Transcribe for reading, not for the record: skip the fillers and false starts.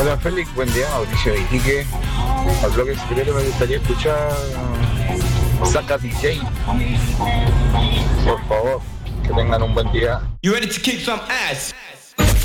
Hola Félix, buen día, Mauricio Iquique. Al bloque secreto me gustaría escuchar Saca DJ. Por favor, que tengan un buen día. You ready to kick some ass?